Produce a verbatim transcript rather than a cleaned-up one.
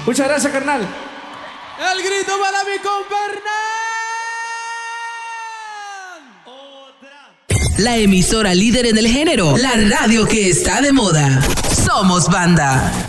Muchas gracias, carnal. El grito para mi Fernán. La emisora líder en el género, la radio que está de moda. Somos Banda.